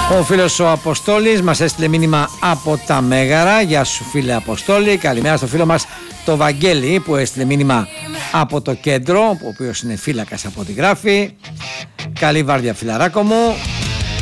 Ο φίλος ο Αποστόλης μας έστειλε μήνυμα από τα Μέγαρα. Γεια σου φίλε Αποστόλη. Καλημέρα στο φίλο μας το Βαγγέλη που έστειλε μήνυμα από το κέντρο, ο οποίος είναι φύλακας από ό,τι γράφει. Καλή βάρδια φιλαράκο μου.